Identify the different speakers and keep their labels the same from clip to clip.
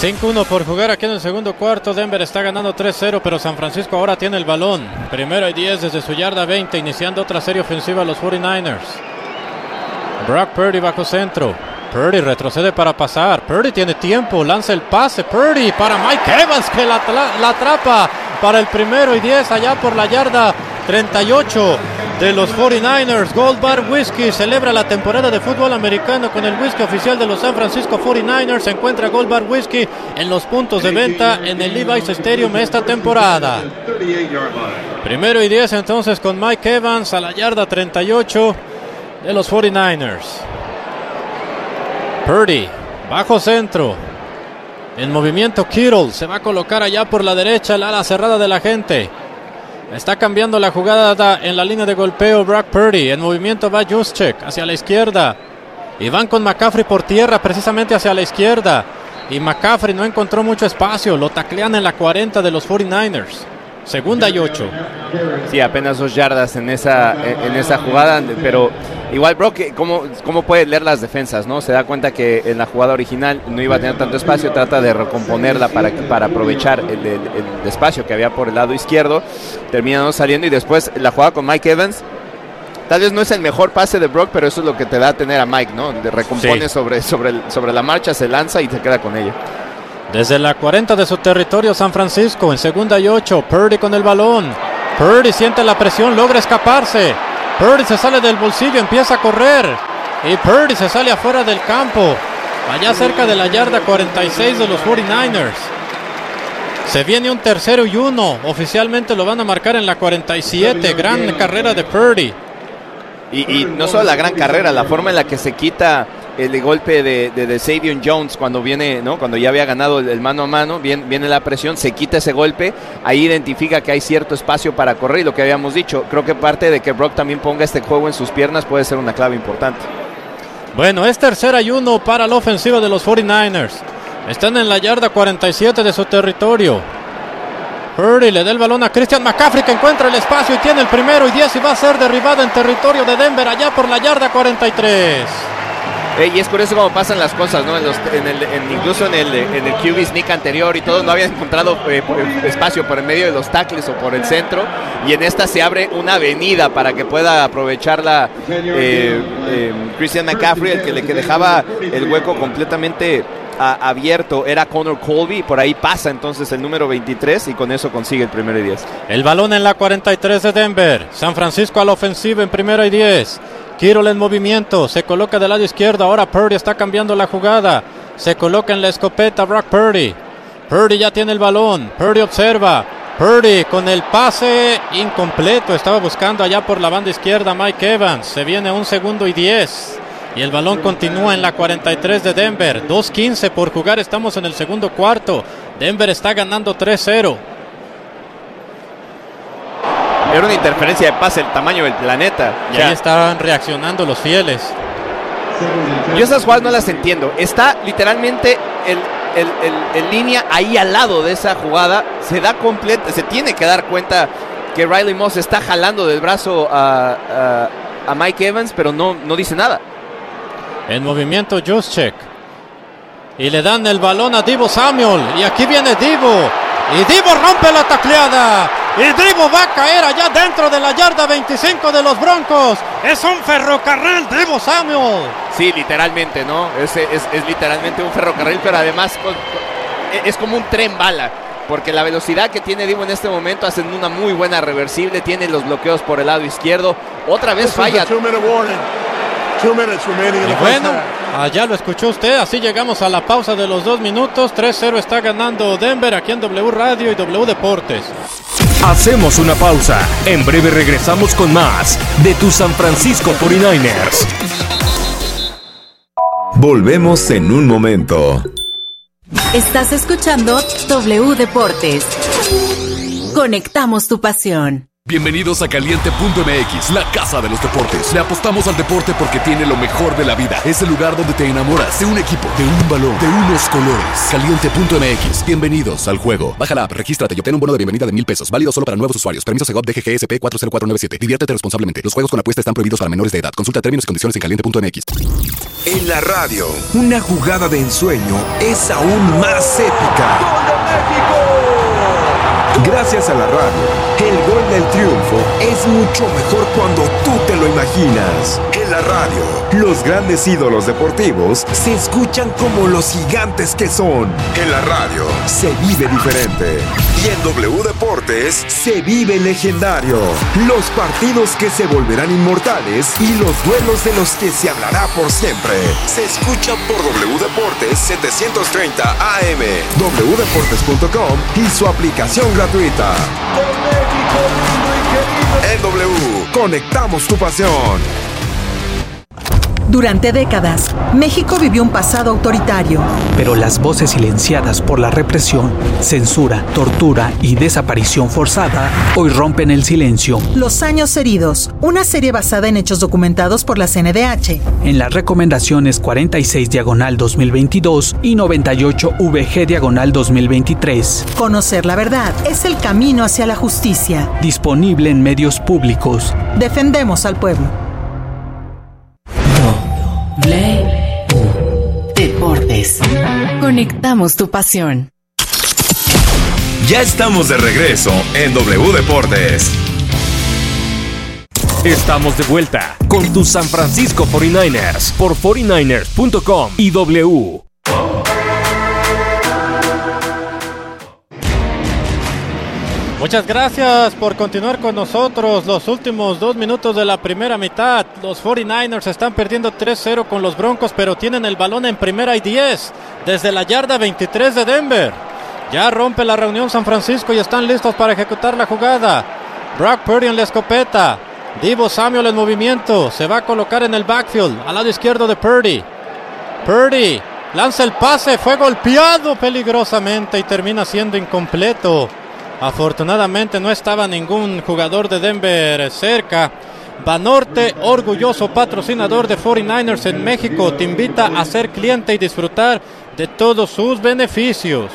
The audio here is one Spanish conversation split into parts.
Speaker 1: 5-1 por jugar aquí en el segundo cuarto. Denver está ganando 3-0, pero San Francisco ahora tiene el balón. Primero y 10 desde su yarda 20, iniciando otra serie ofensiva a los 49ers. Brock Purdy bajo centro. Purdy retrocede para pasar. Purdy tiene tiempo, lanza el pase. Purdy para Mike Evans, que la atrapa para el primero y 10 allá por la yarda 38 de los 49ers. Gold Bar Whiskey celebra la temporada de fútbol americano con el whisky oficial de los San Francisco 49ers. Se encuentra Gold Bar Whiskey en los puntos de venta en el Levi's Stadium esta temporada. Primero y 10 entonces con Mike Evans a la yarda 38 de los 49ers. Purdy, bajo centro. En movimiento Kittle, se va a colocar allá por la derecha, la ala cerrada de la gente. Está cambiando la jugada en la línea de golpeo Brock Purdy. En movimiento va Juszczyk hacia la izquierda. Y van con McCaffrey por tierra, precisamente hacia la izquierda. Y McCaffrey no encontró mucho espacio. Lo taclean en la 40 de los 49ers. Segunda y 8.
Speaker 2: Sí, apenas 2 yardas en esa jugada, pero igual Brock, ¿cómo puede leer las defensas, no? Se da cuenta que en la jugada original no iba a tener tanto espacio, trata de recomponerla para aprovechar el espacio que había por el lado izquierdo, termina no saliendo y después la jugada con Mike Evans, tal vez no es el mejor pase de Brock, pero eso es lo que te da a tener a Mike, ¿no? Le recompone sí. sobre la marcha, se lanza y se queda con ella.
Speaker 1: Desde la 40 de su territorio San Francisco, en segunda y 8, Purdy con el balón. Purdy siente la presión, logra escaparse. Purdy se sale del bolsillo, empieza a correr. Y Purdy se sale afuera del campo, allá cerca de la yarda 46 de los 49ers. Se viene un 3rd y 1. Oficialmente lo van a marcar en la 47. Gran carrera de Purdy.
Speaker 2: Y no solo la gran carrera, la forma en la que se quita el golpe de Xavier Jones cuando viene, ¿no? Cuando ya había ganado el mano a mano, viene la presión, se quita ese golpe, ahí identifica que hay cierto espacio para correr y lo que habíamos dicho, creo que parte de que Brock también ponga este juego en sus piernas puede ser una clave importante.
Speaker 1: Bueno, es 3rd y 1 para la ofensiva de los 49ers. Están en la yarda 47 de su territorio. Purdy le da el balón a Christian McCaffrey, que encuentra el espacio y tiene el primero y 10 y va a ser derribado en territorio de Denver allá por la yarda 43.
Speaker 2: Y es curioso cómo pasan las cosas, ¿no? Incluso en el QB sneak anterior y todo, no había encontrado espacio por el medio de los tackles o por el centro, y en esta se abre una avenida para que pueda aprovecharla Christian McCaffrey, el que le dejaba el hueco completamente abierto era Connor Colby, por ahí pasa entonces el número 23 y con eso consigue el primero y 10.
Speaker 1: El balón en la 43 de Denver. San Francisco a la ofensiva en primera y 10. Kittle en movimiento, se coloca del lado izquierdo, ahora Purdy está cambiando la jugada, se coloca en la escopeta Brock Purdy. Purdy ya tiene el balón, Purdy observa, Purdy con el pase incompleto, estaba buscando allá por la banda izquierda Mike Evans, se viene un 2nd y 10 y el balón continúa en la 43 de Denver. 2:15 por jugar, estamos en el segundo cuarto, Denver está ganando 3-0.
Speaker 2: Era una interferencia de pase el tamaño del planeta.
Speaker 1: Y ahí estaban reaccionando los fieles.
Speaker 2: Yo esas jugadas no las entiendo. Está literalmente el línea ahí al lado de esa jugada. Se da completa, se tiene que dar cuenta que Riley Moss está jalando del brazo a Mike Evans, pero no dice nada.
Speaker 1: En movimiento Juszczyk. Y le dan el balón a Deebo Samuel. Y aquí viene Deebo. Y Deebo rompe la tacleada. Y Deebo va a caer allá dentro de la yarda 25 de los Broncos. Es un ferrocarril, Deebo Samuel.
Speaker 2: Sí, literalmente, ¿no? Es literalmente un ferrocarril, pero además es como un tren bala. Porque la velocidad que tiene Deebo en este momento hacen una muy buena reversible. Tiene los bloqueos por el lado izquierdo. Otra vez falla.
Speaker 1: Y bueno, allá lo escuchó usted, así llegamos a la pausa de los 2 minutos. 3-0 está ganando Denver aquí en W Radio y W Deportes.
Speaker 3: Hacemos una pausa, en breve regresamos con más de tu San Francisco 49ers.
Speaker 4: Volvemos en un momento.
Speaker 5: Estás escuchando W Deportes. Conectamos tu pasión.
Speaker 6: Bienvenidos a Caliente.mx, la casa de los deportes. Le apostamos al deporte porque tiene lo mejor de la vida. Es el lugar donde te enamoras de un equipo, de un balón, de unos colores. Caliente.mx, bienvenidos al juego. Baja la app, regístrate y obtén un bono de bienvenida de $1,000. Válido solo para nuevos usuarios. Permiso Segov DGGSP 40497. Diviértete responsablemente. Los juegos con apuesta están prohibidos para menores de edad. Consulta términos y condiciones en Caliente.mx.
Speaker 4: En la radio, una jugada de ensueño es aún más épica. ¡Gol de México! Gracias a la radio, el gol del triunfo es mucho mejor cuando tú te lo imaginas. En la radio, los grandes ídolos deportivos se escuchan como los gigantes que son. En la radio, se vive diferente. Y en W Deportes, se vive legendario. Los partidos que se volverán inmortales y los duelos de los que se hablará por siempre. Se escuchan por W Deportes 730 AM, wdeportes.com y su aplicación gratuita. En W, conectamos tu pasión.
Speaker 5: Durante décadas, México vivió un pasado autoritario.
Speaker 7: Pero las voces silenciadas por la represión, censura, tortura y desaparición forzada hoy rompen el silencio.
Speaker 5: Los años heridos, una serie basada en hechos documentados por la CNDH.
Speaker 7: En las recomendaciones 46/2022 y 98VG/2023.
Speaker 5: Conocer la verdad es el camino hacia la justicia.
Speaker 7: Disponible en medios públicos.
Speaker 5: Defendemos al pueblo.
Speaker 8: Deportes. Conectamos tu pasión.
Speaker 4: Ya estamos de regreso en W Deportes.
Speaker 3: Estamos de vuelta con tus San Francisco 49ers por 49ers.com y W.
Speaker 1: Muchas gracias por continuar con nosotros. Los últimos 2 minutos de la primera mitad. Los 49ers están perdiendo 3-0 con los Broncos, pero tienen el balón en primera y 10 desde la yarda 23 de Denver. Ya rompe la reunión San Francisco y están listos para ejecutar la jugada. Brock Purdy en la escopeta. Deebo Samuel en movimiento. Se va a colocar en el backfield al lado izquierdo de Purdy. Purdy lanza el pase. Fue golpeado peligrosamente y termina siendo incompleto. Afortunadamente no estaba ningún jugador de Denver cerca. Banorte, orgulloso patrocinador de 49ers en México, te invita a ser cliente y disfrutar de todos sus beneficios.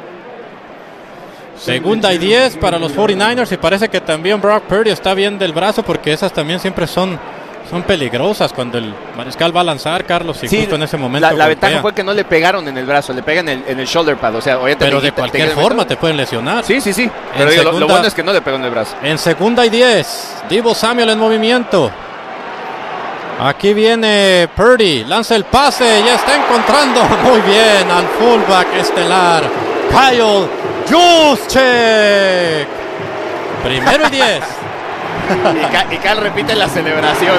Speaker 1: Segunda y 10 para los 49ers y parece que también Brock Purdy está bien del brazo porque esas también siempre son peligrosas cuando el mariscal va a lanzar, Carlos, y sí, justo en ese momento
Speaker 2: la ventaja fue que no le pegaron en el brazo, le pegan en el shoulder pad, o sea,
Speaker 1: pero de cualquier forma te pueden lesionar.
Speaker 2: Sí, pero digo, lo bueno es que no le pegó en el brazo.
Speaker 1: En segunda y 10, Deebo Samuel en movimiento. Aquí viene Purdy, lanza el pase, ya está encontrando muy bien al fullback estelar, Kyle Juszczyk. Primero y 10.
Speaker 2: Y Cal repite la celebración.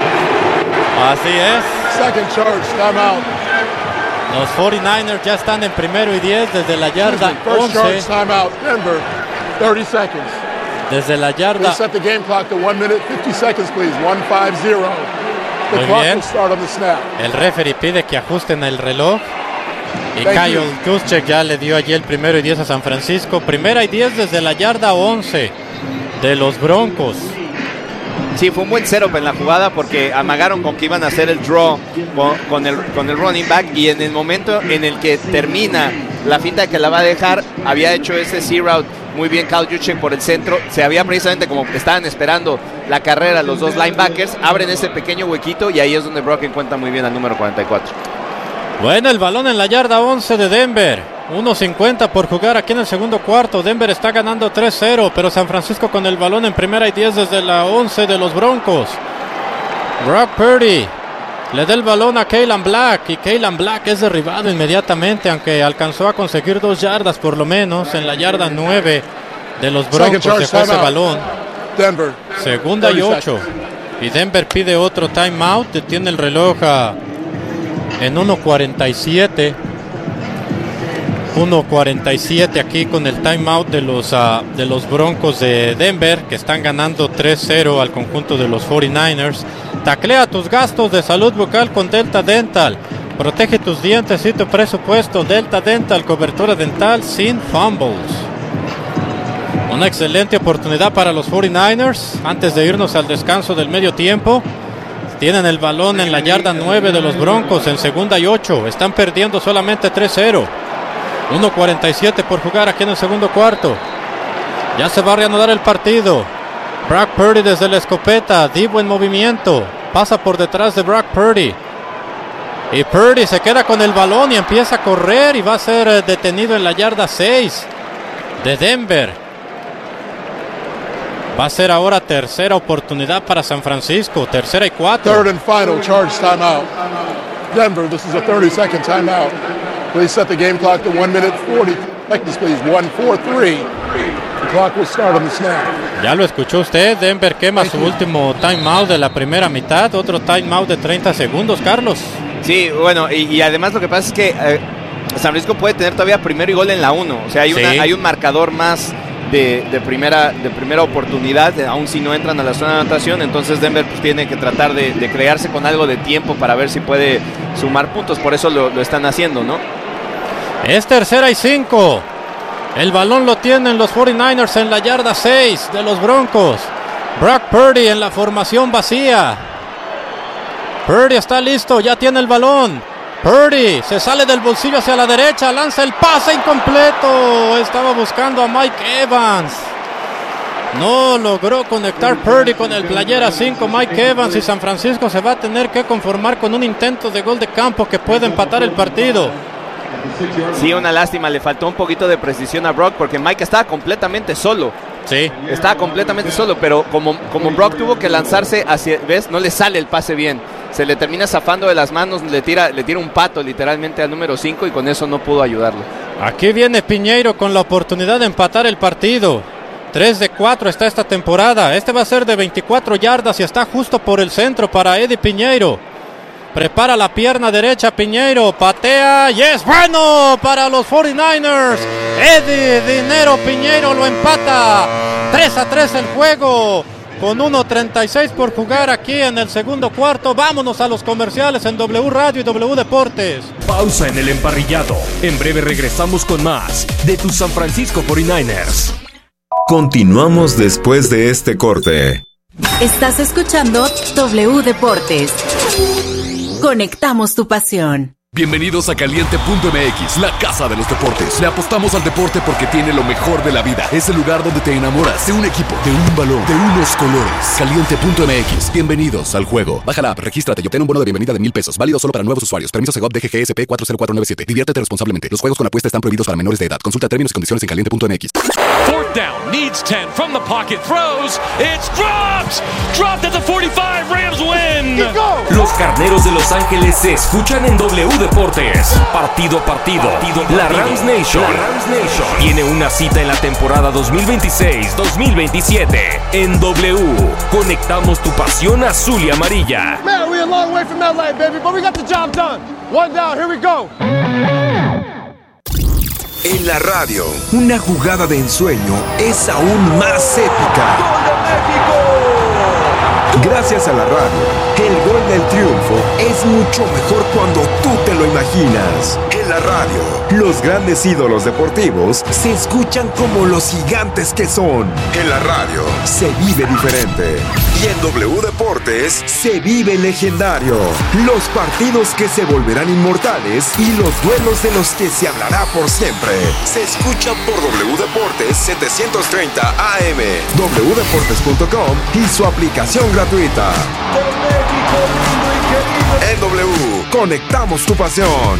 Speaker 1: Así es.
Speaker 9: Second charge, time out.
Speaker 1: Los 49ers ya están en primero y 10 desde la yarda 11.
Speaker 9: Charge, time out. Denver, 30 seconds.
Speaker 1: Desde la yarda.
Speaker 9: Set the game clock to 1 minute, 50 seconds, please. 1-5-0. The clock will start on the snap.
Speaker 1: El referee pide que ajusten el reloj. Y Kyle Juszczyk ya le dio allí el primero y 10 a San Francisco. Primera y 10 desde la yarda 11 de los Broncos.
Speaker 2: Sí, fue un buen setup en la jugada porque amagaron con que iban a hacer el draw con el running back, y en el momento en el que termina la finta que la va a dejar, había hecho ese C-route muy bien Kyle Juszczyk por el centro. Se había precisamente, como estaban esperando la carrera, los dos linebackers abren ese pequeño huequito y ahí es donde Brock encuentra muy bien al número 44.
Speaker 1: Bueno, el balón en la yarda 11 de Denver. 1:50 por jugar aquí en el segundo cuarto. Denver está ganando 3-0, pero San Francisco con el balón en primera y 10 desde la 11 de los Broncos. Brock Purdy le da el balón a Keilan Black y Keilan Black es derribado inmediatamente, aunque alcanzó a conseguir 2 yardas por lo menos. En la yarda 9 de los Broncos dejó ese balón.
Speaker 9: Denver.
Speaker 1: Segunda y 8. Y Denver pide otro timeout. Detiene el reloj en 1:47. 1:47 aquí con el timeout de los Broncos de Denver, que están ganando 3-0 al conjunto de los 49ers. Taclea tus gastos de salud bucal con Delta Dental. Protege tus dientes y tu presupuesto. Delta Dental, cobertura dental sin fumbles. Una excelente oportunidad para los 49ers antes de irnos al descanso del medio tiempo. Tienen el balón en la yarda 9 de los Broncos en 2ª y 8. Están perdiendo solamente 3-0. 1:47 por jugar aquí en el segundo cuarto. Ya se va a reanudar el partido. Brock Purdy desde la escopeta. Divo en movimiento. Pasa por detrás de Brock Purdy. Y Purdy se queda con el balón y empieza a correr y va a ser detenido en la yarda 6 de Denver. Va a ser ahora tercera oportunidad para San Francisco. 3rd y 4.
Speaker 9: Third and final charge timeout. Denver, this is a 30-second timeout. Please set the game clock to 1:40 seconds, please. 1:43. The clock will start on the snap.
Speaker 1: Ya lo escuchó usted. Denver quema su último timeout de la primera mitad. Otro timeout de 30 segundos, Carlos.
Speaker 2: Sí, bueno, y además lo que pasa es que San Francisco puede tener todavía primero y gol en la 1. O sea, hay un marcador más de primera oportunidad, aún si no entran a la zona de anotación. Entonces Denver pues, tiene que tratar de crearse con algo de tiempo para ver si puede sumar puntos. Por eso lo están haciendo, ¿no?
Speaker 1: Es 3rd y 5. El balón lo tienen los 49ers en la yarda 6 de los Broncos. Brock Purdy en la formación vacía. Purdy está listo, ya tiene el balón. Purdy se sale del bolsillo hacia la derecha, lanza el pase incompleto. Estaba buscando a Mike Evans. No logró conectar Purdy con el playera 5 Mike Evans, y San Francisco se va a tener que conformar con un intento de gol de campo que puede empatar el partido.
Speaker 2: Sí, una lástima, le faltó un poquito de precisión a Brock porque Mike estaba completamente solo.
Speaker 1: Sí.
Speaker 2: Estaba completamente solo, pero como Brock tuvo que lanzarse hacia, ¿ves? No le sale el pase bien. Se le termina zafando de las manos, le tira un pato literalmente al número 5 y con eso no pudo ayudarlo.
Speaker 1: Aquí viene Piñeiro con la oportunidad de empatar el partido. 3 de 4 está esta temporada. Este va a ser de 24 yardas y está justo por el centro para Eddie Piñeiro. Prepara la pierna derecha Piñeiro, patea y es bueno para los 49ers. Eddie Dinero Piñeiro lo empata. 3-3 el juego, con 1:36 por jugar aquí en el segundo cuarto. Vámonos a los comerciales en W Radio y W Deportes.
Speaker 3: Pausa en el emparrillado. En breve regresamos con más de tus San Francisco 49ers.
Speaker 4: Continuamos después de este corte.
Speaker 8: Estás escuchando W Deportes. Conectamos tu pasión.
Speaker 6: Bienvenidos a Caliente.mx, la casa de los deportes. Le apostamos al deporte porque tiene lo mejor de la vida. Es el lugar donde te enamoras de un equipo, de un balón, de unos colores. Caliente.mx, bienvenidos al juego. Baja la app, regístrate y obtén un bono de bienvenida de $1,000. Válido solo para nuevos usuarios. Permiso Segov DGGSP 40497. Diviértete responsablemente. Los juegos con apuesta están prohibidos para menores de edad. Consulta términos y condiciones en Caliente.mx.
Speaker 10: 4th down, needs 10 from the pocket, throws, it's dropped! Dropped at the 45, Rams win!
Speaker 3: Los Carneros de Los Ángeles se escuchan en W Deportes. Partido a partido. La Rams Nation tiene una cita en la temporada 2026-2027. En W, conectamos tu pasión azul y amarilla.
Speaker 11: Man, we're a long way from LA, baby, but we got the job done. 1 down, here we go.
Speaker 4: En la radio, una jugada de ensueño es aún más épica. ¡Gol de México! Gracias a la radio, el gol del triunfo es mucho mejor cuando tú te lo imaginas. En la radio, los grandes ídolos deportivos se escuchan como los gigantes que son. En la radio, se vive diferente. Y en W Deportes, se vive legendario. Los partidos que se volverán inmortales y los duelos de los que se hablará por siempre. Se escuchan por W Deportes 730 AM, wdeportes.com y su aplicación gratuita. En W, conectamos tu pasión.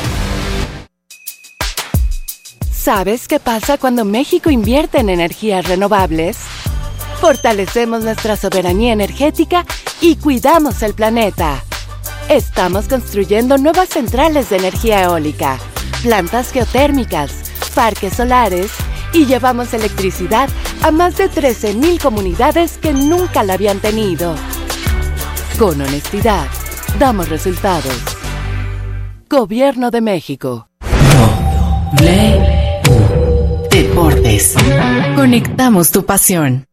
Speaker 12: ¿Sabes qué pasa cuando México invierte en energías renovables? Fortalecemos nuestra soberanía energética y cuidamos el planeta. Estamos construyendo nuevas centrales de energía eólica, plantas geotérmicas, parques solares y llevamos electricidad a más de 13,000 comunidades que nunca la habían tenido. Con honestidad, damos resultados. Gobierno de México.
Speaker 8: W Deportes. Conectamos tu pasión.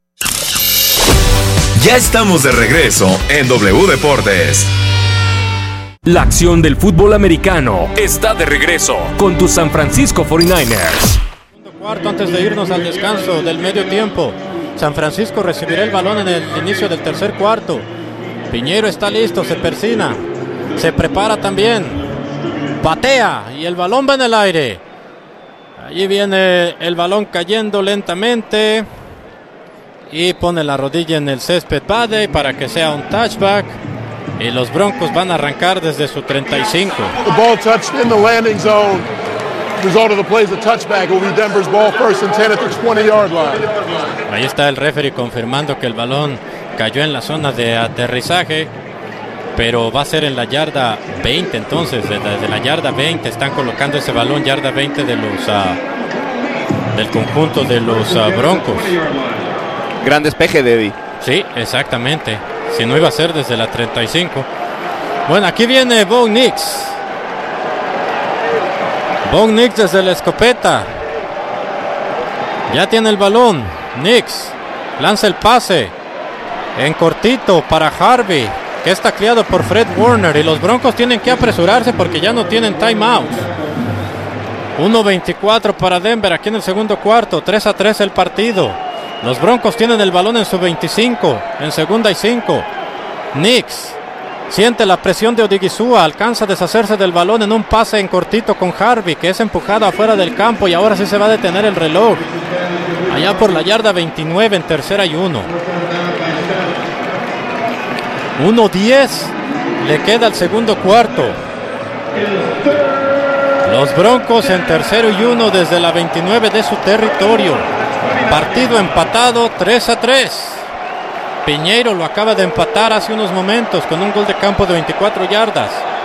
Speaker 4: Ya estamos de regreso en W Deportes.
Speaker 3: La acción del fútbol americano está de regreso con tus San Francisco 49ers.
Speaker 1: cuarto antes de irnos al descanso del medio tiempo. San Francisco recibirá el balón en el inicio del tercer cuarto. Piñeiro está listo, se persina, se prepara también, patea y el balón va en el aire. Allí viene el balón cayendo lentamente y pone la rodilla en el césped Badey para que sea un touchback. Y los Broncos van a arrancar desde su 35.
Speaker 9: The ball touched in the landing zone. Result of the play is a touchback. It will be Denver's ball first and 10 at the 20-yard line.
Speaker 1: Ahí está el referee confirmando que el balón cayó en la zona de aterrizaje, pero va a ser en la yarda 20. Entonces, desde la yarda 20 están colocando ese balón, yarda 20 de los del conjunto de los Broncos.
Speaker 2: Gran despeje de Eddie.
Speaker 1: Sí, exactamente. Si no iba a ser desde la 35. Bueno, aquí viene Bo Nix. Bo Nix desde la escopeta. Ya tiene el balón. Nix lanza el pase en cortito para Harvey, que es tacleado por Fred Warner. Y los Broncos tienen que apresurarse porque ya no tienen timeouts. 1:24 para Denver aquí en el segundo cuarto. 3-3 el partido. Los Broncos tienen el balón en su 25, en segunda y 5. Nix siente la presión de Odigizua, alcanza a deshacerse del balón en un pase en cortito con Harvey, que es empujado afuera del campo, y ahora sí se va a detener el reloj. Allá por la yarda 29 en tercera y 1. 1:10 le queda al segundo cuarto. Los Broncos en tercero y 1 desde la 29 de su territorio. Partido empatado 3-3. Piñeiro lo acaba de empatar hace unos momentos con un gol de campo de 24 yardas.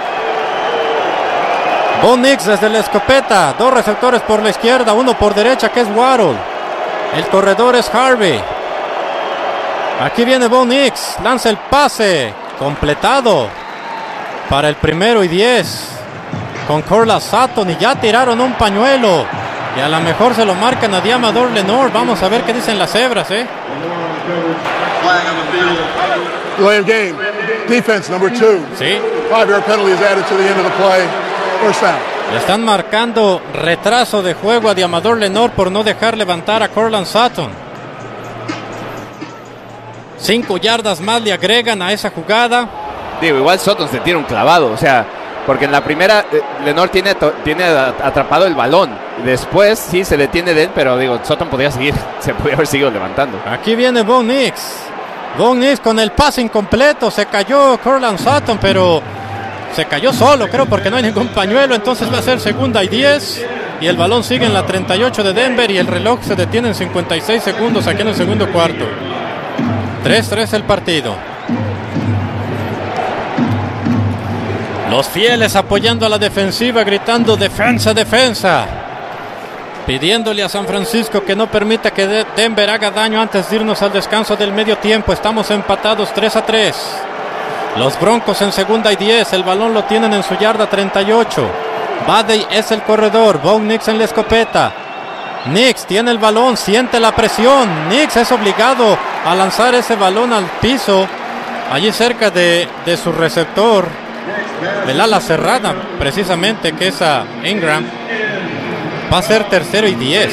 Speaker 1: Bo Nix desde la escopeta. Dos receptores por la izquierda, uno por derecha que es Waddle. El corredor es Harvey. Aquí viene Bo Nix. Lanza el pase completado para el 1-10 con Courtland Sutton, y ya tiraron un pañuelo. Y a lo mejor se lo marcan a Diamador Lenore. Vamos a ver qué dicen las cebras,
Speaker 9: Delay of game. Defense number 2.
Speaker 1: Sí.
Speaker 9: 5-yard penalty is added to the end of the play. First down.
Speaker 1: Le están marcando retraso de juego a Diamador Lenore por no dejar levantar a Courtland Sutton. 5 yardas más le agregan a esa jugada.
Speaker 2: Digo, igual Sutton se tira un clavado, o sea, porque en la primera Lenore tiene atrapado el balón. Después sí se detiene de él, pero digo, Sutton podía seguir, se podía haber seguido levantando.
Speaker 1: Aquí viene Bo Nix. Bo Nix con el pase incompleto. Se cayó Courtland Sutton, pero se cayó solo, creo, porque no hay ningún pañuelo. Entonces va a ser segunda y 10. Y el balón sigue en la 38 de Denver. Y el reloj se detiene en 56 segundos aquí en el segundo cuarto. 3-3 el partido. Los fieles apoyando a la defensiva, gritando defensa, defensa. Pidiéndole a San Francisco que no permita que Denver haga daño antes de irnos al descanso del medio tiempo. Estamos empatados 3-3. Los Broncos en segunda y 10. El balón lo tienen en su yarda 38. Badey es el corredor. Bo Nix en la escopeta. Nix tiene el balón, siente la presión. Nix es obligado a lanzar ese balón al piso, allí cerca de su receptor, el ala cerrada, precisamente, que es a Ingram. Va a ser tercero y 10.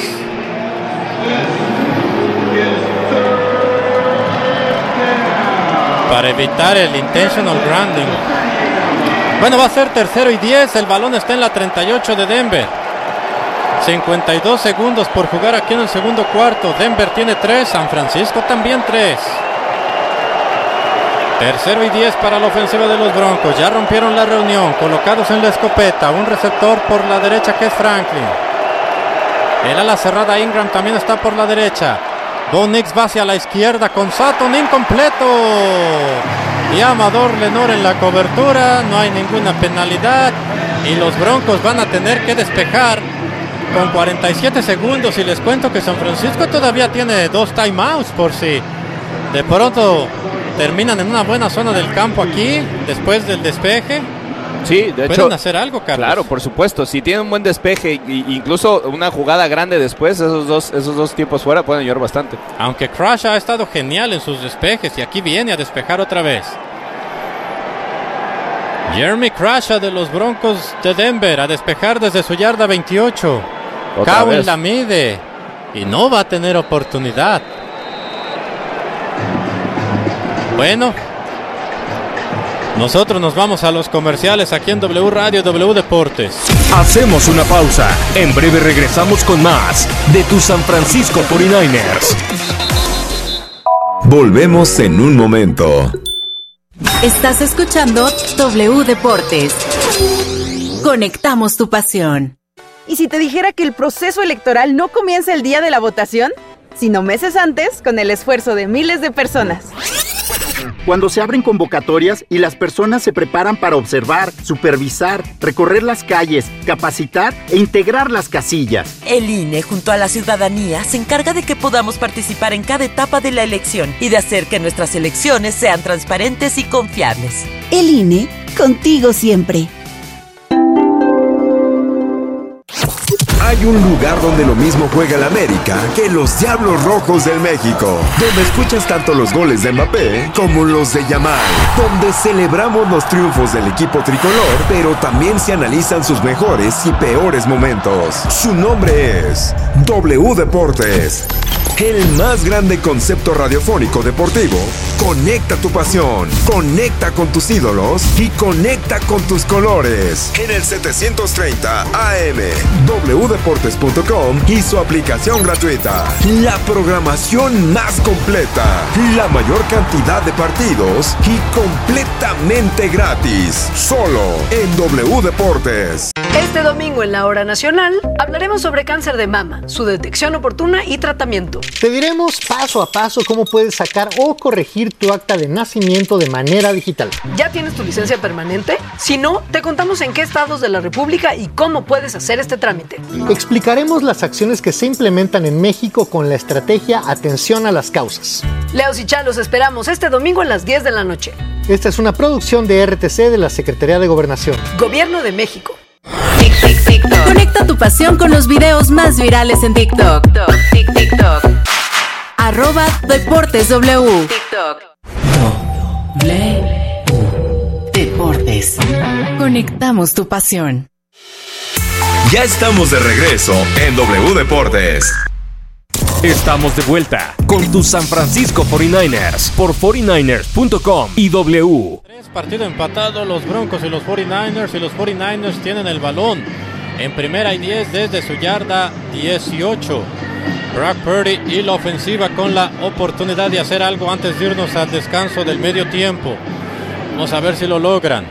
Speaker 1: Para evitar el intentional grounding. Bueno, va a ser tercero y 10. El balón está en la 38 de Denver. 52 segundos por jugar aquí en el segundo cuarto. Denver tiene 3, San Francisco también 3. Tercero y 10 para la ofensiva de los Broncos. Ya rompieron la reunión, colocados en la escopeta. Un receptor por la derecha que es Franklin. El ala cerrada Ingram también está por la derecha. Bo Nix va hacia la izquierda con Sutton, incompleto. Y Amador Lenore en la cobertura. No hay ninguna penalidad. Y los Broncos van a tener que despejar con 47 segundos. Y les cuento que San Francisco todavía tiene 2 timeouts por si de pronto terminan en una buena zona del campo aquí después del despeje.
Speaker 2: Sí, de hecho,
Speaker 1: pueden hacer algo, Carlos.
Speaker 2: Claro, por supuesto. Si tienen un buen despeje e incluso una jugada grande después, esos dos tiempos fuera pueden ayudar bastante.
Speaker 1: Aunque Crush ha estado genial en sus despejes y aquí viene a despejar otra vez. Jeremy Crush de los Broncos de Denver a despejar desde su yarda 28. Kawin la mide. y no va a tener oportunidad. Bueno, nosotros nos vamos a los comerciales aquí en W Radio, W Deportes.
Speaker 3: Hacemos una pausa. En breve regresamos con más de tu San Francisco 49ers.
Speaker 4: Volvemos en un momento.
Speaker 8: Estás escuchando W Deportes. Conectamos tu pasión.
Speaker 13: ¿Y si te dijera que el proceso electoral no comienza el día de la votación, sino meses antes, con el esfuerzo de miles de personas?
Speaker 14: Cuando se abren convocatorias y las personas se preparan para observar, supervisar, recorrer las calles, capacitar e integrar las casillas.
Speaker 15: El INE, junto a la ciudadanía, se encarga de que podamos participar en cada etapa de la elección y de hacer que nuestras elecciones sean transparentes y confiables.
Speaker 16: El INE, contigo siempre.
Speaker 4: Hay un lugar donde lo mismo juega el América que los Diablos Rojos del México, donde escuchas tanto los goles de Mbappé como los de Yamal, donde celebramos los triunfos del equipo tricolor, pero también se analizan sus mejores y peores momentos. Su nombre es W Deportes. El más grande concepto radiofónico deportivo. Conecta tu pasión, conecta con tus ídolos y conecta con tus colores. En el 730 AM, wdeportes.com y su aplicación gratuita. La programación más completa, la mayor cantidad de partidos y completamente gratis. Solo en W Deportes.
Speaker 17: Este domingo en la Hora Nacional hablaremos sobre cáncer de mama, su detección oportuna y tratamiento.
Speaker 18: Te diremos paso a paso cómo puedes sacar o corregir tu acta de nacimiento de manera digital.
Speaker 17: ¿Ya tienes tu licencia permanente? Si no, te contamos en qué estados de la República y cómo puedes hacer este trámite.
Speaker 18: Explicaremos las acciones que se implementan en México con la estrategia Atención a las Causas.
Speaker 17: Leos y Chá, los esperamos este domingo a las 10 de la noche.
Speaker 18: Esta es una producción de RTC de la Secretaría de Gobernación.
Speaker 17: Gobierno de México.
Speaker 8: Conecta tu pasión con los videos más virales en TikTok. @DeportesW. Deportes. Conectamos tu pasión.
Speaker 4: Ya estamos de regreso en W Deportes.
Speaker 3: Estamos de vuelta con tus San Francisco 49ers por 49ers.com y W.
Speaker 1: Partido empatado, los Broncos y los 49ers, y los 49ers tienen el balón en primera y 10 desde su yarda 18. Brock Purdy y la ofensiva con la oportunidad de hacer algo antes de irnos al descanso del medio tiempo. Vamos a ver si lo logran.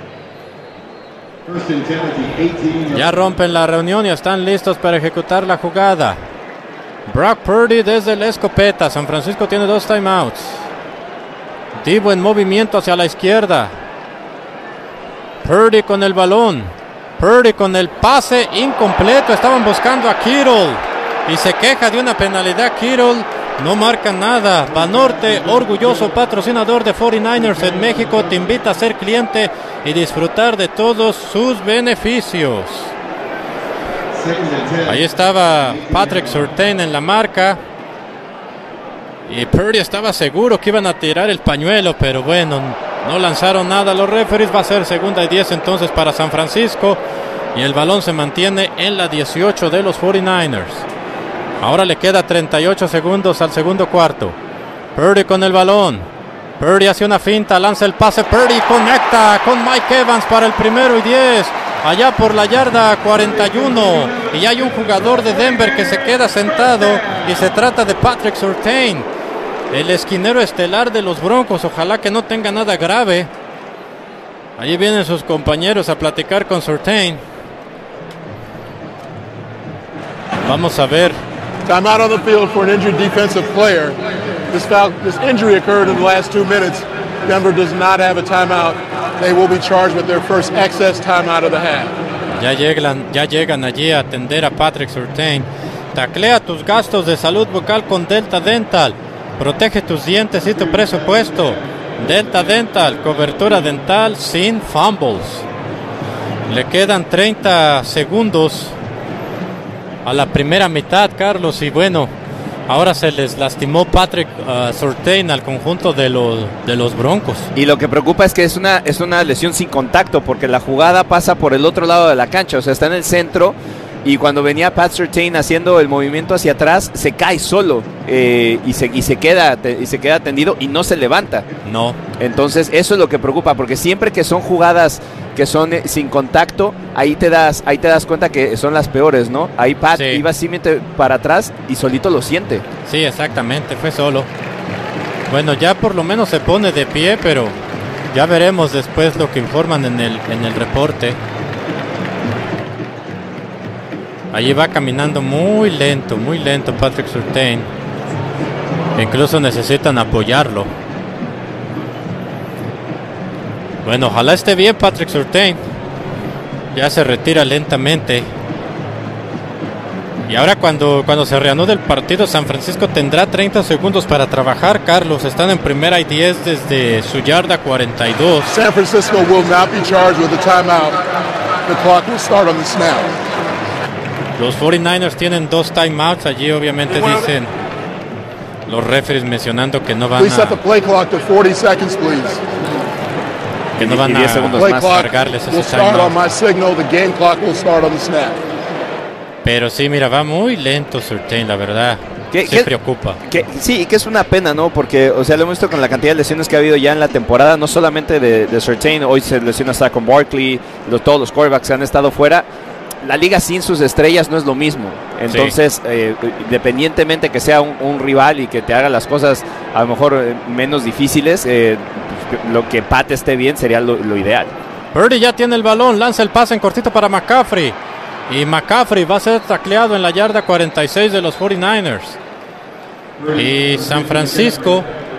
Speaker 1: Ya rompen la reunión y están listos para ejecutar la jugada. Brock Purdy desde la escopeta. San Francisco tiene 2 timeouts. Divo en movimiento hacia la izquierda. Purdy con el balón. Purdy con el pase incompleto. Estaban buscando a Kittle y se queja de una penalidad. Kittle no marca nada. Banorte, orgulloso patrocinador de 49ers en México, te invita a ser cliente y disfrutar de todos sus beneficios. Ahí estaba Patrick Surtain en la marca. Y Purdy estaba seguro que iban a tirar el pañuelo, pero bueno, no lanzaron nada los referees. Va a ser segunda y 10 entonces para San Francisco. Y el balón se mantiene en la 18 de los 49ers. Ahora le queda 38 segundos al segundo cuarto. Purdy con el balón. Purdy hace una finta, lanza el pase. Purdy conecta con Mike Evans para el primero y 10. Allá por la yarda 41. Y hay un jugador de Denver que se queda sentado. Y se trata de Patrick Surtain, el esquinero estelar de los Broncos. Ojalá que no tenga nada grave. Allí vienen sus compañeros a platicar con Surtain. Vamos a ver.
Speaker 9: Time out on the field for an injured defensive player. This injury occurred in the last 2 minutes. Denver does not have a timeout. They will be charged with their first excess timeout of the half.
Speaker 1: Ya llegan allí a atender a Patrick Surtain. Taclea tus gastos de salud bucal con Delta Dental. Protege tus dientes y tu presupuesto. Delta Dental, cobertura dental sin fumbles. Le quedan 30 segundos a la primera mitad, Carlos, y bueno, ahora se les lastimó Patrick Surtain al conjunto de los Broncos.
Speaker 2: Y lo que preocupa es que es una lesión sin contacto, porque la jugada pasa por el otro lado de la cancha, o sea, está en el centro, y cuando venía Pat Surtain haciendo el movimiento hacia atrás, se cae solo y se queda tendido y no se levanta.
Speaker 1: No.
Speaker 2: Entonces eso es lo que preocupa, porque siempre que son jugadas que son sin contacto, ahí te das cuenta que son las peores, ¿no? Ahí Pat iba simplemente para atrás y solito lo siente.
Speaker 1: Sí, exactamente, fue solo. Bueno, ya por lo menos se pone de pie, pero ya veremos después lo que informan en el reporte. Allí va caminando muy lento Patrick Surtain. Incluso necesitan apoyarlo. Bueno, ojalá esté bien Patrick Surtain. Ya se retira lentamente. Y ahora cuando se reanude el partido, San Francisco tendrá 30 segundos para trabajar, Carlos. Están en primera y 10 desde su yarda 42.
Speaker 9: San Francisco will not be charged with a timeout. The clock will start on the snap.
Speaker 1: Los 49ers tienen 2 timeouts. Allí obviamente dicen los referees mencionando que no van
Speaker 9: Please set the play clock to 40 seconds, please.
Speaker 1: Que no van a cargarles ese timeout.
Speaker 9: The game clock will start on the snap.
Speaker 1: Pero sí, mira, va muy lento Surtain, la verdad. Se preocupa.
Speaker 2: Sí, que es una pena, ¿no? Porque, o sea, lo hemos visto con la cantidad de lesiones que ha habido ya en la temporada, no solamente de Surtain. Hoy se lesiona Saquon Barkley, todos los quarterbacks que han estado fuera. La liga sin sus estrellas no es lo mismo. Entonces, independientemente que sea un rival y que te haga las cosas a lo mejor menos difíciles, lo que Pat esté bien sería lo ideal.
Speaker 1: Purdy ya tiene el balón, lanza el pase en cortito para McCaffrey. Y McCaffrey va a ser tacleado en la yarda 46 de los 49ers. Y San Francisco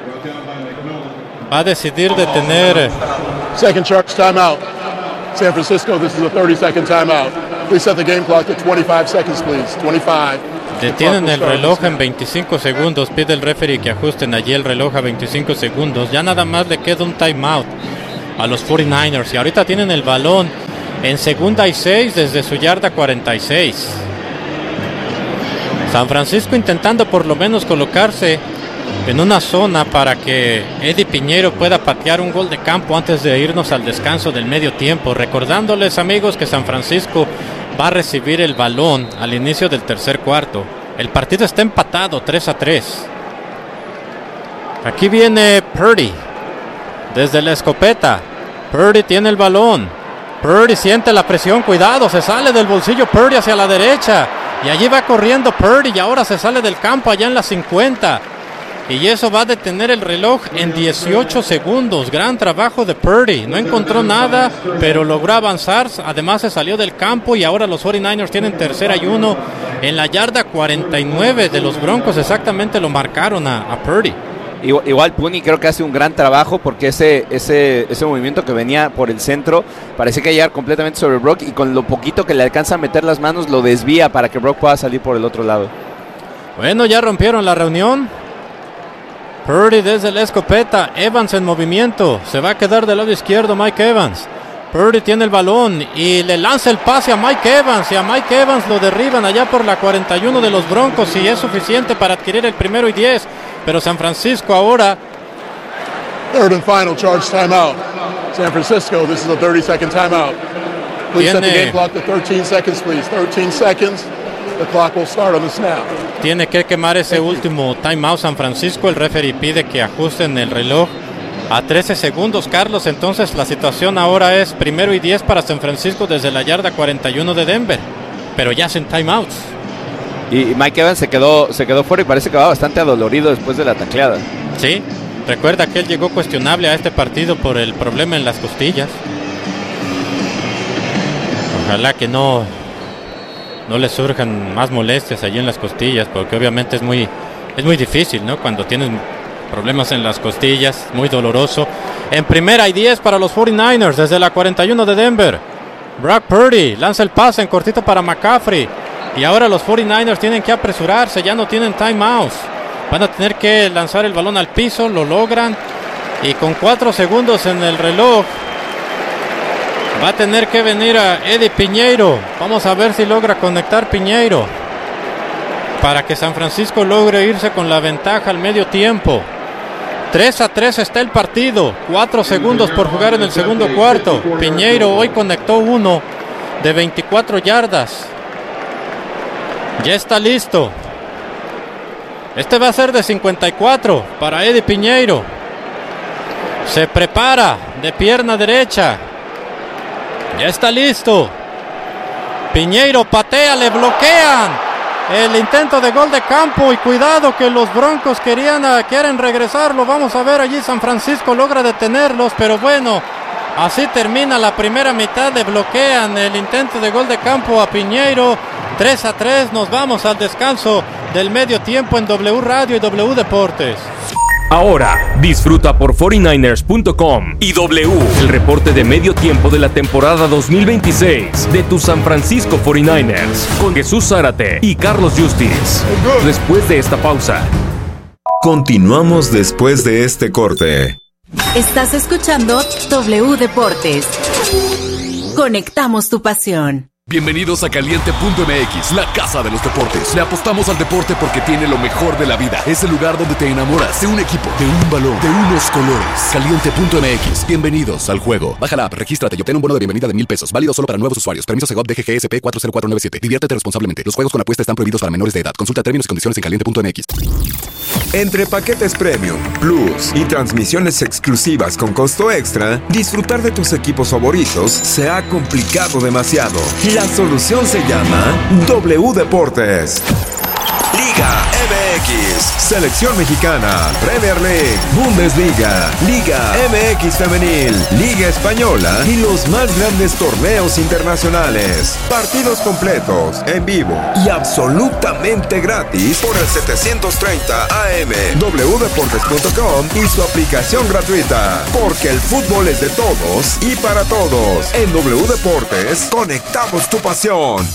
Speaker 1: va a decidir detener.
Speaker 9: Second charge timeout. San Francisco, this is a 30-second timeout. Please set the game clock to 25 seconds, please. 25.
Speaker 1: Detienen el reloj en 25 segundos. Pide el referee que ajusten allí el reloj a 25 segundos. Ya nada más le queda un timeout a los 49ers. Y ahorita tienen el balón en segunda y 6 desde su yarda 46. San Francisco intentando por lo menos colocarse en una zona para que Eddie Piñeiro pueda patear un gol de campo antes de irnos al descanso del medio tiempo. Recordándoles, amigos, que San Francisco va a recibir el balón al inicio del tercer cuarto. El partido está empatado 3-3. Aquí viene Purdy desde la escopeta. Purdy tiene el balón. Purdy siente la presión, cuidado, se sale del bolsillo Purdy hacia la derecha. Y allí va corriendo Purdy y ahora se sale del campo allá en la 50. Y eso va a detener el reloj en 18 segundos. Gran trabajo de Purdy. No encontró nada, pero logró avanzar. Además se salió del campo y ahora los 49ers tienen 3-1 en la yarda 49 de los Broncos. Exactamente lo marcaron a Purdy.
Speaker 2: Igual Puni creo que hace un gran trabajo porque ese movimiento que venía por el centro parece que llegar completamente sobre Brock y con lo poquito que le alcanza a meter las manos lo desvía para que Brock pueda salir por el otro lado.
Speaker 1: Bueno, ya rompieron la reunión. Purdy desde la escopeta, Evans en movimiento, se va a quedar del lado izquierdo Mike Evans. Purdy tiene el balón y le lanza el pase a Mike Evans y a Mike Evans lo derriban allá por la 41 de los Broncos y es suficiente para adquirir el 1º y 10, pero San Francisco ahora.
Speaker 9: Third and final charge timeout. San Francisco, this is a 30-second timeout. Please set the game clock to 13 seconds, please. 13 seconds. The clock will start on the snap.
Speaker 1: Tiene que quemar ese último timeout San Francisco. El referee pide que ajusten el reloj a 13 segundos, Carlos. Entonces la situación ahora es 1º y 10 para San Francisco desde la yarda 41 de Denver, pero ya sin timeouts.
Speaker 2: Y Mike Evans se quedó fuera y parece que va bastante adolorido después de la tacleada.
Speaker 1: Sí, recuerda que él llegó cuestionable a este partido por el problema en las costillas. Ojalá que no le surjan más molestias allí en las costillas, porque obviamente es muy difícil, ¿no? Cuando tienes problemas en las costillas, muy doloroso. En 1ª y 10 para los 49ers desde la 41 de Denver. Brock Purdy lanza el pase en cortito para McCaffrey. Y ahora los 49ers tienen que apresurarse, ya no tienen timeouts. Van a tener que lanzar el balón al piso, lo logran. Y con 4 segundos en el reloj, va a tener que venir a Eddie Piñeiro. Vamos a ver si logra conectar Piñeiro para que San Francisco logre irse con la ventaja al medio tiempo. 3-3 está el partido. 4 segundos por jugar en el segundo cuarto. Piñeiro hoy conectó uno de 24 yardas. Ya está listo. Este va a ser de 54 para Eddie Piñeiro. Se prepara de pierna derecha. Ya está listo. Piñeiro patea, le bloquean el intento de gol de campo y cuidado que los Broncos quieren regresarlo. Vamos a ver allí, San Francisco logra detenerlos, pero bueno, así termina la primera mitad. Le bloquean el intento de gol de campo a Piñeiro. 3-3, nos vamos al descanso del medio tiempo en W Radio y W Deportes.
Speaker 3: Ahora, disfruta por 49ers.com y W, el reporte de medio tiempo de la temporada 2026 de tus San Francisco 49ers, con Jesús Zárate y Carlos Justice. Después de esta pausa.
Speaker 4: Continuamos después de este corte.
Speaker 8: Estás escuchando W Deportes. Conectamos tu pasión.
Speaker 6: Bienvenidos a Caliente.mx, la casa de los deportes. Le apostamos al deporte porque tiene lo mejor de la vida. Es el lugar donde te enamoras de un equipo, de un balón, de unos colores. Caliente.mx, bienvenidos al juego. Baja la app, regístrate y obtén un bono de bienvenida de $1,000. Válido solo para nuevos usuarios. Permiso Segov DGGSP 40497. Diviértete responsablemente. Los juegos con apuesta están prohibidos para menores de edad. Consulta términos y condiciones en Caliente.mx.
Speaker 4: Entre paquetes premium, plus y transmisiones exclusivas con costo extra, disfrutar de tus equipos favoritos se ha complicado demasiado. La solución se llama W Deportes. Liga MX, Selección Mexicana, Premier League, Bundesliga, Liga MX Femenil, Liga Española y los más grandes torneos internacionales. Partidos completos, en vivo y absolutamente gratis por el 730 AM, wdeportes.com y su aplicación gratuita. Porque el fútbol es de todos y para todos. En W Deportes, conectamos tu pasión.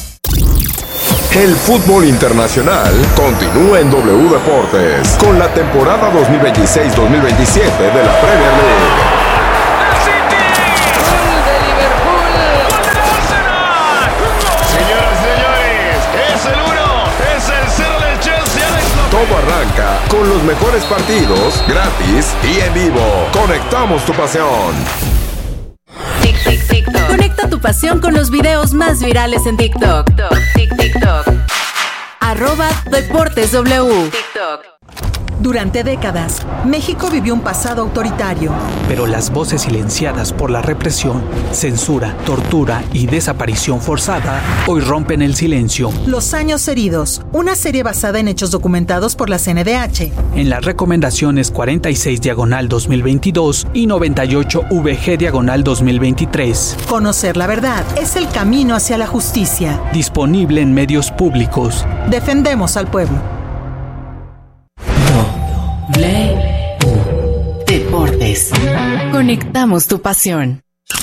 Speaker 4: El fútbol internacional continúa en W Deportes con la temporada 2026-2027 de la Premier League.
Speaker 10: Señoras y señores, es el 1, es el 0 del Chelsea.
Speaker 4: Todo arranca con los mejores partidos, gratis y en vivo. Conectamos tu pasión.
Speaker 8: Conecta tu pasión con los videos más virales en TikTok. @DeportesW.
Speaker 5: Durante décadas, México vivió un pasado autoritario.
Speaker 7: Pero las voces silenciadas por la represión, censura, tortura y desaparición forzada hoy rompen el silencio.
Speaker 5: Los años heridos, una serie basada en hechos documentados por la CNDH.
Speaker 7: En las recomendaciones 46/2022 y 98VG/2023.
Speaker 5: Conocer la verdad es el camino hacia la justicia.
Speaker 7: Disponible en medios públicos.
Speaker 5: Defendemos al pueblo.
Speaker 8: Deportes. Conectamos tu pasión.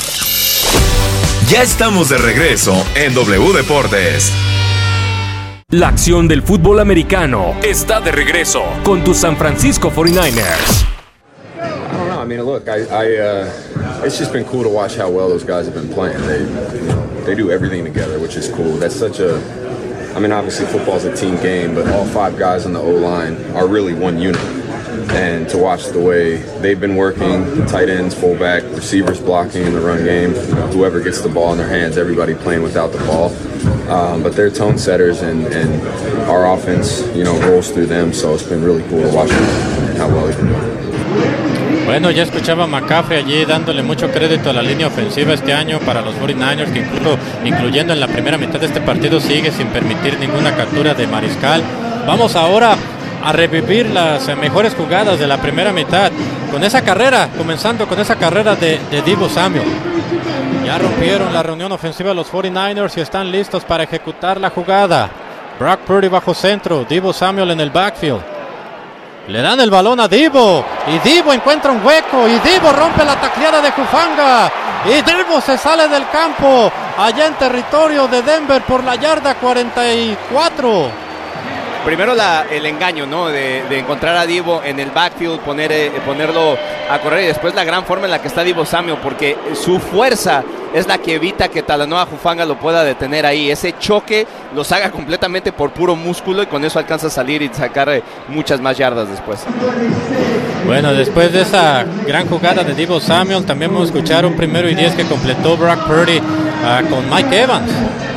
Speaker 4: Ya estamos de regreso en W Deportes.
Speaker 3: La acción del fútbol americano está de regreso con tus San Francisco 49ers.
Speaker 19: I don't know. I mean, look, it's just been cool to watch how well those guys have been playing. They do everything together, which is cool. That's such a, I mean, obviously football's a team game, but all five guys on the O-line are really one unit. And to watch the way they've been working, tight ends, fullback, receivers blocking in the run game, whoever gets the ball in their hands, everybody playing without the ball. But they're tone setters, and our offense, rolls through them. So it's been really cool to watch them and how well they've been doing.
Speaker 1: Bueno, ya escuchaba a McCaffrey allí dándole mucho crédito a la línea ofensiva este año para los 49ers, que incluyendo en la primera mitad de este partido sigue sin permitir ninguna captura de mariscal. Vamos ahora a revivir las mejores jugadas de la primera mitad con esa carrera, comenzando con esa carrera de Deebo Samuel. Ya rompieron la reunión ofensiva los 49ers y están listos para ejecutar la jugada. Brock Purdy bajo centro, Deebo Samuel en el backfield. Le dan el balón a Deebo y Deebo encuentra un hueco y Deebo rompe la tacleada de Hufanga y Deebo se sale del campo allá en territorio de Denver por la yarda 44.
Speaker 2: Primero el engaño, ¿no? De encontrar a Deebo en el backfield, ponerlo a correr, y después la gran forma en la que está Deebo Samuel, porque su fuerza es la que evita que Talanoa Hufanga lo pueda detener ahí. Ese choque lo saca completamente por puro músculo y con eso alcanza a salir y sacar muchas más yardas después.
Speaker 1: Bueno, después de esa gran jugada de Deebo Samuel, también vamos a escuchar un 1º y 10 que completó Brock Purdy con Mike Evans.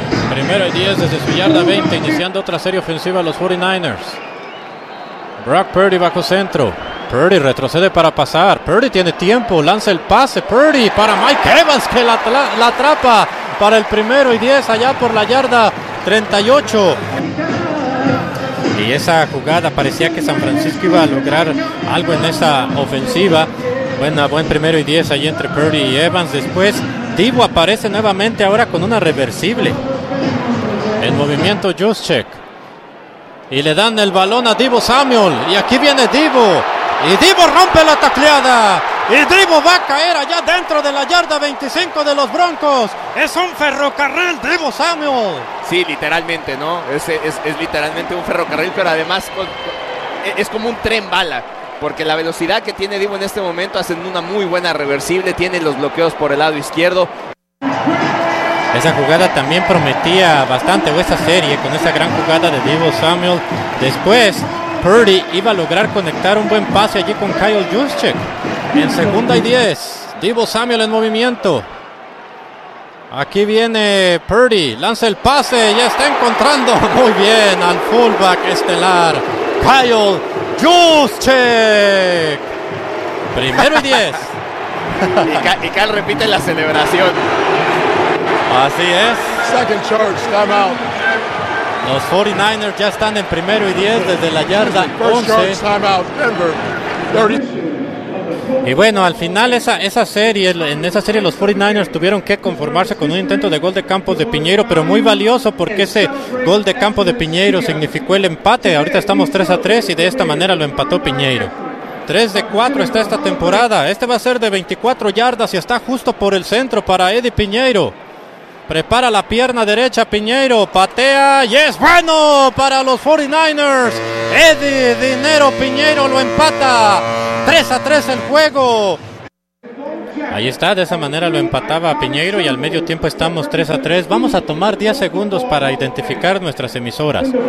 Speaker 1: Primero y 10 desde su yarda 20, iniciando otra serie ofensiva a los 49ers. Brock Purdy bajo centro. Purdy retrocede para pasar. Purdy tiene tiempo, lanza el pase. Purdy para Mike Evans, que la atrapa para el primero y 10 allá por la yarda 38. Y esa jugada parecía que San Francisco iba a lograr algo en esa ofensiva. Buen primero y 10 allí entre Purdy y Evans. Después Divo aparece nuevamente ahora con una reversible. En movimiento Juszczyk. Y le dan el balón a Divo Samuel. Y aquí viene Divo. Y Divo rompe la tacleada. Y Divo va a caer allá dentro de la yarda 25 de los Broncos. Es un ferrocarril, Divo Samuel.
Speaker 2: Sí, literalmente, ¿no? Es literalmente un ferrocarril, pero además es como un tren bala. Porque la velocidad que tiene Divo en este momento hacen una muy buena reversible. Tiene los bloqueos por el lado izquierdo.
Speaker 1: Esa jugada también prometía bastante, o esa serie, con esa gran jugada de Divo Samuel. Después, Purdy iba a lograr conectar un buen pase allí con Kyle Juszczyk. En segunda y 10, Divo Samuel en movimiento. Aquí viene Purdy, lanza el pase, ya está encontrando muy bien al fullback estelar, Kyle Juszczyk. Primero y 10.
Speaker 2: Y Kyle repite la celebración.
Speaker 1: Así es.
Speaker 9: Second charge, time out.
Speaker 1: Los 49ers ya están en primero y 10 desde la yarda 11. Y bueno, al final en esa serie los 49ers tuvieron que conformarse con un intento de gol de campo de Piñeiro, pero muy valioso porque ese gol de campo de Piñeiro significó el empate. Ahorita estamos 3-3 y de esta manera lo empató Piñeiro. 3 de 4 está esta temporada. Este va a ser de 24 yardas y está justo por el centro para Eddie Piñeiro. Prepara la pierna derecha Piñeiro, patea y es bueno para los 49ers. Eddie Dinero Piñeiro lo empata. 3-3 el juego. Ahí está, de esa manera lo empataba Piñeiro y al medio tiempo estamos 3-3. Vamos a tomar 10 segundos para identificar nuestras emisoras.
Speaker 8: W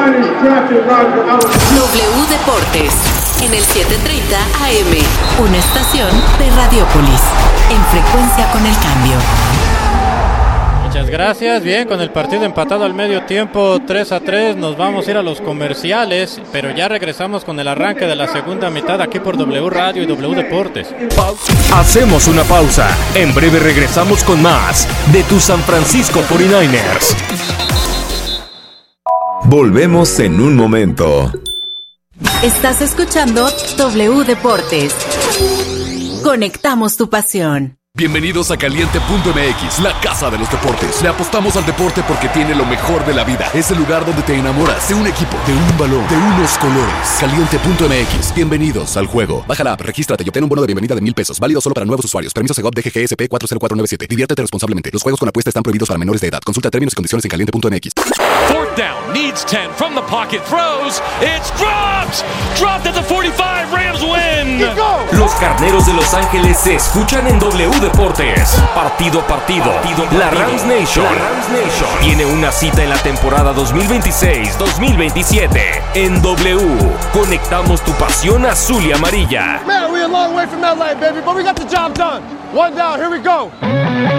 Speaker 8: Deportes en el 730 AM, una estación de Radiopolis, en frecuencia con el cambio.
Speaker 1: Muchas gracias. Bien, con el partido empatado al medio tiempo 3-3, nos vamos a ir a los comerciales, pero ya regresamos con el arranque de la segunda mitad aquí por W Radio y W Deportes.
Speaker 3: Hacemos una pausa. En breve regresamos con más de tu San Francisco 49ers.
Speaker 4: Volvemos en un momento.
Speaker 8: Estás escuchando W Deportes. Conectamos tu pasión.
Speaker 6: Bienvenidos a Caliente.mx, la casa de los deportes. Le apostamos al deporte porque tiene lo mejor de la vida. Es el lugar donde te enamoras de un equipo, de un balón, de unos colores. Caliente.mx, bienvenidos al juego. Baja la app, regístrate y obtén un bono de bienvenida de $1,000. Válido solo para nuevos usuarios. Permiso Segov DGGSP 40497. Diviértete responsablemente. Los juegos con apuesta están prohibidos para menores de edad. Consulta términos y condiciones en Caliente.mx.
Speaker 10: Fourth down, needs 10 from the pocket, throws, it's dropped! Dropped at the 45, Rams win!
Speaker 3: Los Carneros de Los Ángeles se escuchan en W Deportes. Partido a partido. La Rams Nation tiene una cita en la temporada 2026-2027. En W, conectamos tu pasión azul y amarilla.
Speaker 11: Man, we're a long way from LA, baby, but we got the job done. One down, here we go.